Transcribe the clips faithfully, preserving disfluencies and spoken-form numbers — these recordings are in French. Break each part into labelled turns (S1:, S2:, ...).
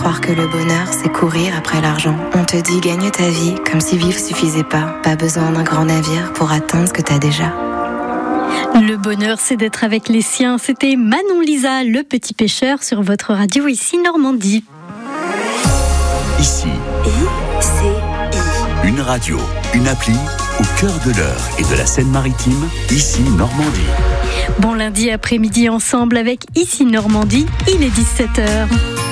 S1: croire que le bonheur, c'est courir après l'argent. On te dit gagne ta vie, comme si vivre suffisait pas. Pas besoin d'un grand navire pour atteindre ce que t'as déjà.
S2: Le bonheur, c'est d'être avec les siens. C'était Manon Lisa, le petit pêcheur, sur votre radio ici Normandie.
S3: Ici. I-C-I. Une radio, une appli au cœur de l'Eure et de la Seine-Maritime, ici Normandie.
S2: Bon lundi après-midi ensemble avec Ici Normandie, il est dix-sept heures.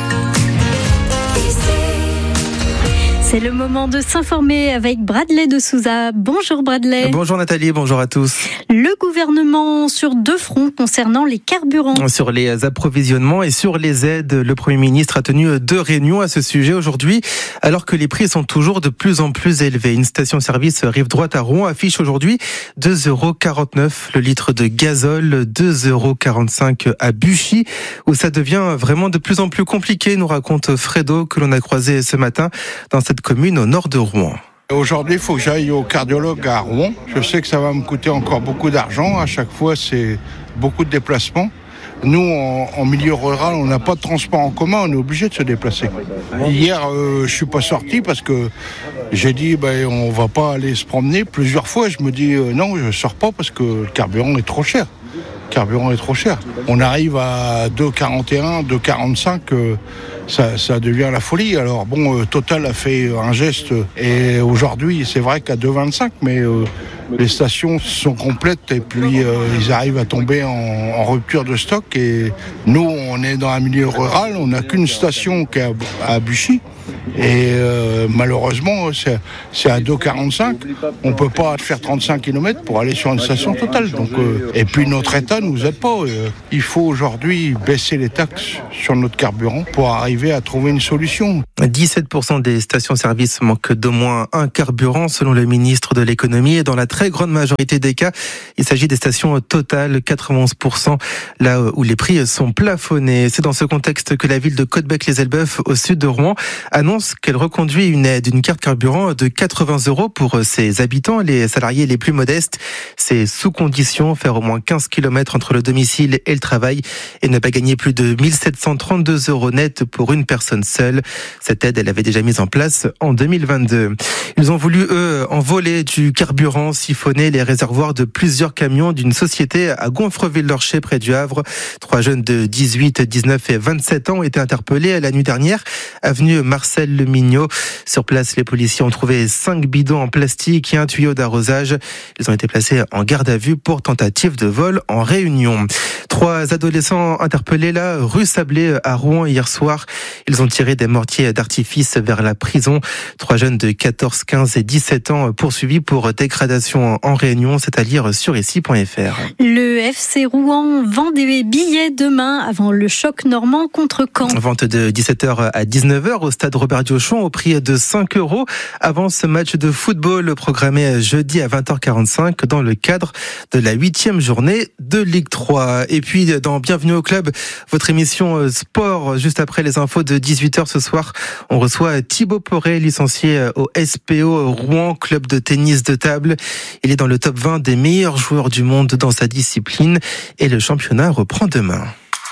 S2: C'est le moment de s'informer avec Bradley de Souza. Bonjour Bradley.
S4: Bonjour Nathalie, bonjour à tous.
S2: Le gouvernement sur deux fronts concernant les carburants.
S4: Sur les approvisionnements et sur les aides, le Premier ministre a tenu deux réunions à ce sujet aujourd'hui, alors que les prix sont toujours de plus en plus élevés. Une station-service rive droite à Rouen affiche aujourd'hui deux euros quarante-neuf le litre de gazole, deux euros quarante-cinq à Buchy, où ça devient vraiment de plus en plus compliqué, nous raconte Fredo, que l'on a croisé ce matin dans cette commune au nord de Rouen.
S5: Aujourd'hui, il faut que j'aille au cardiologue à Rouen. Je sais que ça va me coûter encore beaucoup d'argent. À chaque fois, c'est beaucoup de déplacements. Nous, en, en milieu rural, on n'a pas de transport en commun, on est obligé de se déplacer. Hier, euh, je suis pas sorti parce que j'ai dit, ben, on va pas aller se promener. Plusieurs fois, je me dis, euh, non, je sors pas parce que le carburant est trop cher. Le carburant est trop cher. On arrive à deux euros quarante et un, deux euros quarante-cinq, euh, ça, ça devient la folie. Alors bon, euh, Total a fait un geste et aujourd'hui, c'est vrai qu'à deux euros vingt-cinq, mais euh, les stations sont complètes et puis euh, ils arrivent à tomber en, en rupture de stock. Et nous, on est dans un milieu rural, on n'a qu'une station qui est à, à Buchy. Et euh, malheureusement, c'est, c'est à deux euros quarante-cinq. On ne peut pas faire trente-cinq kilomètres pour aller sur une station Total. Donc, euh, et puis notre État ne nous aide pas. Euh, il faut aujourd'hui baisser les taxes sur notre carburant pour arriver à trouver une solution.
S4: dix-sept pour cent des stations-service manquent d'au moins un carburant, selon le ministre de l'économie. Et dans la très grande majorité des cas, il s'agit des stations Total, quatre-vingt-onze pour cent, là où les prix sont plafonnés. C'est dans ce contexte que la ville de Caudebec-les-Elbeuf, au sud de Rouen, annonce qu'elle reconduit une aide, une carte carburant de quatre-vingts euros pour ses habitants, les salariés les plus modestes. C'est sous condition, faire au moins quinze kilomètres entre le domicile et le travail et ne pas gagner plus de mille sept cent trente-deux euros net pour une personne seule. Cette aide, elle avait déjà mise en place en deux mille vingt-deux. Ils ont voulu, eux, envoler du carburant, siphonner les réservoirs de plusieurs camions d'une société à Gonfreville-Lorcher, près du Havre. Trois jeunes de dix-huit, dix-neuf et vingt-sept ans ont été interpellés la nuit dernière, avenue Marcel Le Mignot. Sur place, les policiers ont trouvé cinq bidons en plastique et un tuyau d'arrosage. Ils ont été placés en garde à vue pour tentative de vol en Réunion. Trois adolescents interpellés là, rue Sablé à Rouen hier soir. Ils ont tiré des mortiers d'artifice vers la prison. Trois jeunes de quatorze, quinze et dix-sept ans poursuivis pour dégradation en Réunion. C'est à lire sur ici point f r.
S2: Le F C Rouen vend des billets demain avant le choc normand contre Caen.
S4: Vente de dix-sept heures à dix-neuf heures au stade Robert Diochon au prix de cinq euros. Avant ce match de football programmé jeudi à vingt heures quarante-cinq dans le cadre de la huitième journée de Ligue trois. Et puis dans Bienvenue au club, votre émission sport, juste après les infos de dix-huit heures ce soir, on reçoit Thibaut Poré, licencié au S P O Rouen, club de tennis de table. Il est dans le top vingt des meilleurs joueurs du monde dans sa discipline et le championnat reprend demain.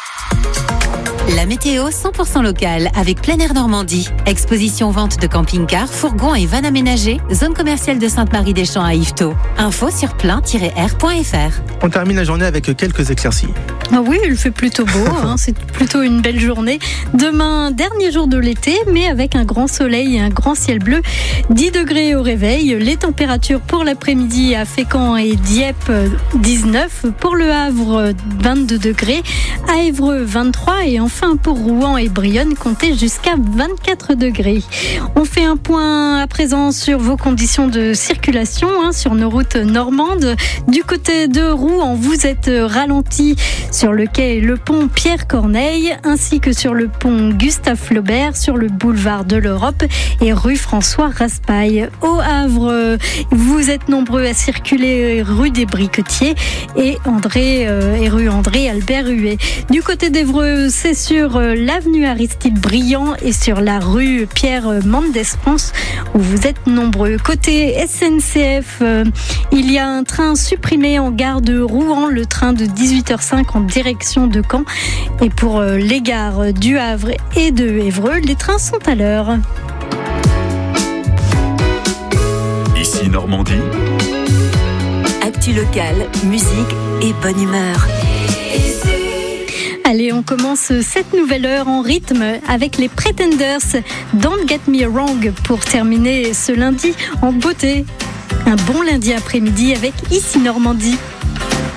S6: La météo cent pour cent locale avec Plein Air Normandie. Exposition vente de camping-cars, fourgons et vannes aménagées. Zone commerciale de Sainte-Marie-des-Champs à Yvetot. Info sur plein tiret air point f r.
S4: On termine la journée avec quelques éclaircies.
S2: Ah oui, il fait plutôt beau, hein, c'est plutôt une belle journée. Demain, dernier jour de l'été, mais avec un grand soleil et un grand ciel bleu. dix degrés au réveil. Les températures pour l'après-midi à Fécamp et Dieppe, dix-neuf. Pour le Havre, vingt-deux degrés. À Évreux, vingt-trois. Et enfin, pour Rouen et Brionne, comptez jusqu'à vingt-quatre degrés. On fait un point à présent sur vos conditions de circulation hein, sur nos routes normandes. Du côté de Rouen, vous êtes ralenti sur le quai Le Pont Pierre-Corneille, ainsi que sur le pont Gustave Flaubert, sur le boulevard de l'Europe et rue François Raspail. Au Havre, vous êtes nombreux à circuler rue des Briquetiers et, André, euh, et rue André Albert Huet. Du côté d'Évreux, c'est sur l'avenue Aristide Briand et sur la rue Pierre Mendès France où vous êtes nombreux. Côté S N C F, euh, il y a un train supprimé en gare de Rouen, le train de dix-huit heures cinq en direction de Caen. Et pour euh, les gares du Havre et de Évreux, les trains sont à l'heure.
S3: Ici Normandie.
S7: Actu locale, musique et bonne humeur.
S2: Allez, on commence cette nouvelle heure en rythme avec les Pretenders. Don't Get Me Wrong pour terminer ce lundi en beauté. Un bon lundi après-midi avec Ici Normandie.